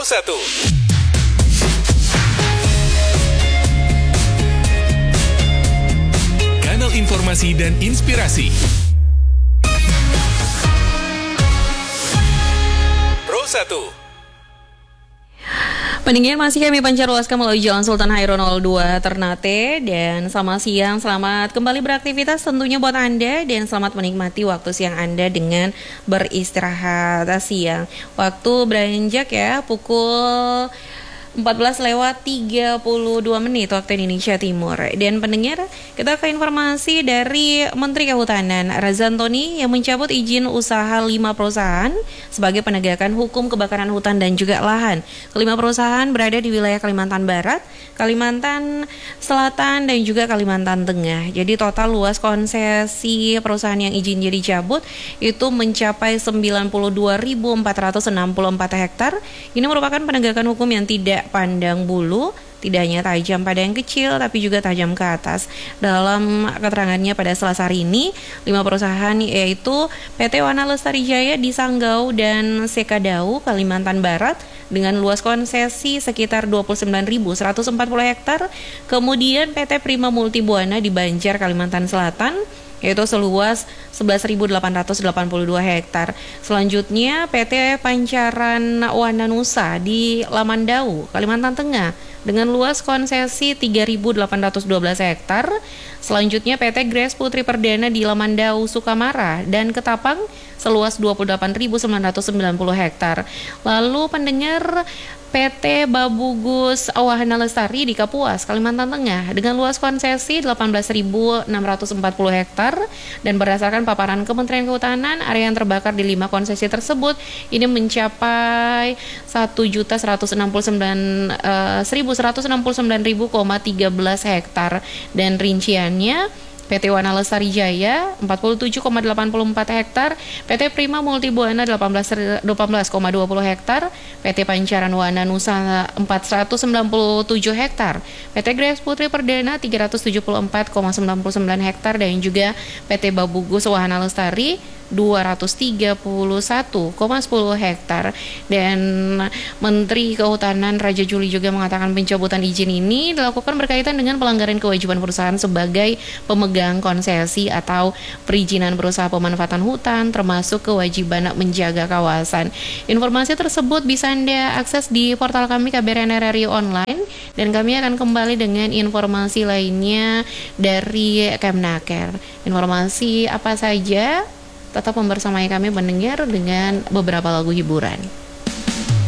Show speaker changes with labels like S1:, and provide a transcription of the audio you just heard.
S1: 1. Kanal informasi dan inspirasi. Pro 1.
S2: Pendengar masih kami pancarluaskan melalui Jalan Sultan Hairun 02 Ternate. Dan selamat siang, selamat kembali beraktivitas tentunya buat Anda. Dan selamat menikmati waktu siang Anda dengan beristirahat siang. Waktu beranjak ya pukul 14:32 waktu Indonesia Timur. Dan pendengar, kita ke informasi dari Menteri Kehutanan Razantoni yang mencabut izin usaha 5 perusahaan sebagai penegakan hukum kebakaran hutan dan juga lahan. Kelima perusahaan berada di wilayah Kalimantan Barat, Kalimantan Selatan dan juga Kalimantan Tengah. Jadi total luas konsesi perusahaan yang izin jadi cabut itu mencapai 92.464 hektar. Ini merupakan penegakan hukum yang tidak pandang bulu, tidak hanya tajam pada yang kecil tapi juga tajam ke atas. Dalam keterangannya pada Selasa hari ini, 5 perusahaan yaitu PT Wana Lestari Jaya di Sanggau dan Sekadau, Kalimantan Barat dengan luas konsesi sekitar 29.140 hektar. Kemudian PT Prima Multi Buana di Banjar, Kalimantan Selatan yaitu seluas 11.882 hektar. Selanjutnya PT Pancaran Wana Nusa di Lamandau, Kalimantan Tengah dengan luas konsesi 3.812 hektar. Selanjutnya PT Grace Putri Perdana di Lamandau, Sukamara dan Ketapang seluas 28.990 hektar. Lalu pendengar, PT Babugus Wahana Lestari di Kapuas, Kalimantan Tengah dengan luas konsesi 18.640 hektar. Dan berdasarkan paparan Kementerian Kehutanan, area yang terbakar di 5 konsesi tersebut ini mencapai 1.169.169.013 hektar. Dan rinciannya, PT Wana Lestari Jaya 47,84 hektar, PT Prima Multi Buana 18,20 hektar, PT Pancaran Wana Nusa 497 hektar, PT Grace Putri Perdana 374,99 hektar dan juga PT Babugus Wahana Lestari 231,10 hektar. Dan Menteri Kehutanan Raja Juli juga mengatakan pencabutan izin ini dilakukan berkaitan dengan pelanggaran kewajiban perusahaan sebagai pemegang konsesi atau perizinan berusaha pemanfaatan hutan, termasuk kewajiban menjaga kawasan. Informasi tersebut bisa Anda akses di portal kami KBRN RRI Online, dan kami akan kembali dengan informasi lainnya dari Kemnaker. Informasi apa saja? Tetap membersamai kami mendengar dengan beberapa lagu hiburan.